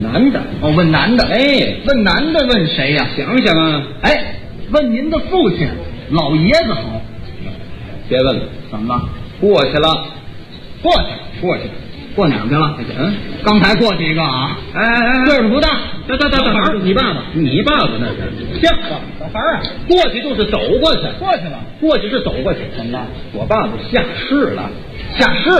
男的哦，问男的。 哎， 问男的问谁呀？ 想想啊， 哎，问您的父亲，老爷子好。 别问了， 怎么了？ 过去了， 过去了。 过去了。 过哪儿去了？刚才过去一个啊。 哎， 岁数不大。 等，你爸爸，你爸爸那是像话， 小孩儿啊， 过去就是走过去， 过去了。 过去是走过去。 怎么了？ 我爸爸下世了， 下世